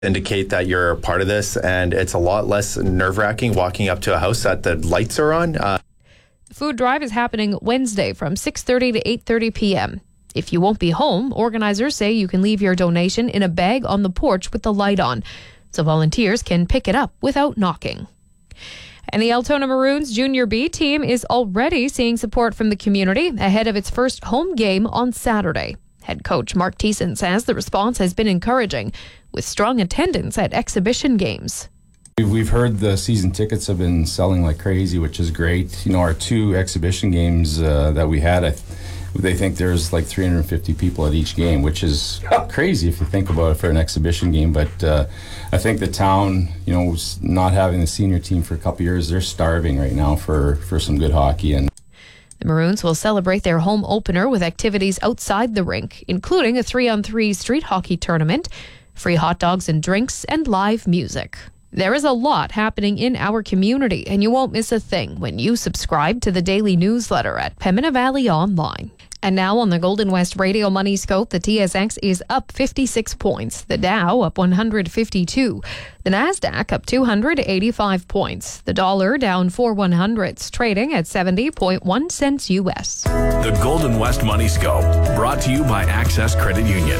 indicate that you're a part of this, and it's a lot less nerve-wracking walking up to a house that the lights are on. The food drive is happening Wednesday from 6:30 to 8:30 p.m. If you won't be home, organizers say you can leave your donation in a bag on the porch with the light on, so volunteers can pick it up without knocking. And the Altona Maroons Junior B team is already seeing support from the community ahead of its first home game on Saturday. Head coach Mark Thiessen says the response has been encouraging, with strong attendance at exhibition games. We've heard the season tickets have been selling like crazy, which is great. You know, our two exhibition games that we had, they think there's like 350 people at each game, which is crazy if you think about it for an exhibition game. But I think the town, you know, not having the senior team for a couple years, they're starving right now for some good hockey. And the Maroons will celebrate their home opener with activities outside the rink, including a 3-on-3 street hockey tournament, free hot dogs and drinks, and live music. There is a lot happening in our community, and you won't miss a thing when you subscribe to the daily newsletter at Pembina Valley Online. And now on the Golden West Radio Money Scope, the TSX is up 56 points. The Dow up 152. The Nasdaq up 285 points. The dollar down 4/100ths, trading at 70.1 cents U.S. The Golden West Money Scope, brought to you by Access Credit Union.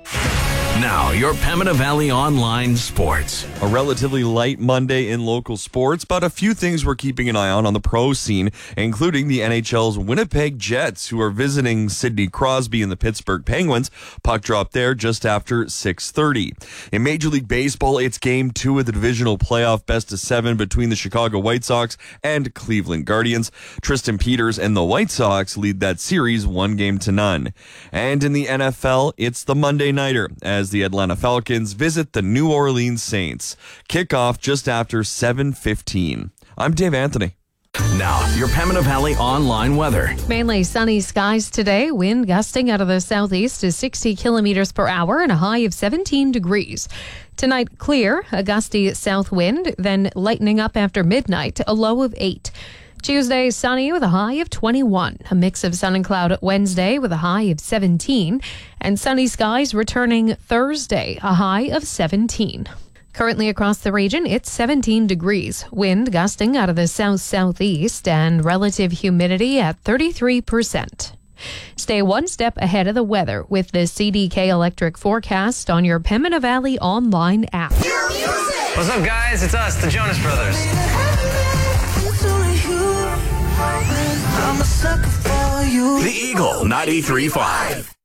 Now, your Pembina Valley Online Sports. A relatively light Monday in local sports, but a few things we're keeping an eye on the pro scene, including the NHL's Winnipeg Jets, who are visiting Sidney Crosby and the Pittsburgh Penguins. Puck drop there just after 6:30. In Major League Baseball, it's Game 2 of the divisional playoff best-of-7 between the Chicago White Sox and Cleveland Guardians. Tristan Peters and the White Sox lead that series 1-0. And in the NFL, it's the Monday Nighter, as the Atlanta Falcons visit the New Orleans Saints. Kickoff just after 7:15. I'm Dave Anthony. Now, your Pembina Valley Online weather. Mainly sunny skies today. Wind gusting out of the southeast to 60 kilometers per hour and a high of 17 degrees. Tonight, clear, a gusty south wind, then lightening up after midnight, a low of 8. Tuesday, sunny with a high of 21. A mix of sun and cloud Wednesday with a high of 17. And sunny skies returning Thursday, a high of 17. Currently across the region, it's 17 degrees. Wind gusting out of the south-southeast and relative humidity at 33%. Stay one step ahead of the weather with the CDK Electric forecast on your Pembina Valley Online app. What's up, guys? It's us, the Jonas Brothers. The Eagle 93.5.